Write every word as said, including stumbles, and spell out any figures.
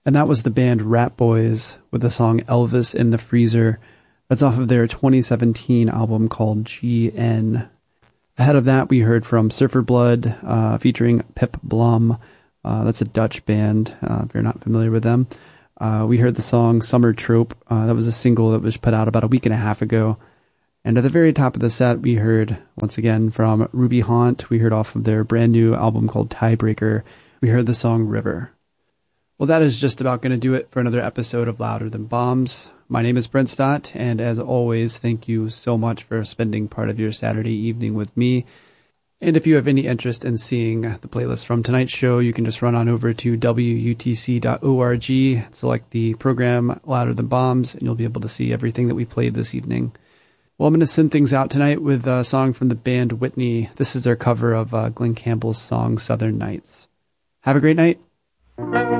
And that was the band Rat Boys with the song Elvis in the Freezer. That's off of their twenty seventeen album called G N. Ahead of that, we heard from Surfer Blood uh, featuring Pip Blom. Uh, that's a Dutch band, uh, if you're not familiar with them. Uh, we heard the song Summer Trope. Uh, that was a single that was put out about a week and a half ago. And at the very top of the set, we heard, once again, from Ruby Haunt. We heard off of their brand new album called Tiebreaker. We heard the song River. Well, that is just about going to do it for another episode of Louder Than Bombs. My name is Brent Stott, and as always, thank you so much for spending part of your Saturday evening with me. And if you have any interest in seeing the playlist from tonight's show, you can just run on over to W U T C dot org, select the program Louder Than Bombs, and you'll be able to see everything that we played this evening. Well, I'm going to send things out tonight with a song from the band Whitney. This is their cover of uh, Glenn Campbell's song Southern Nights. Have a great night.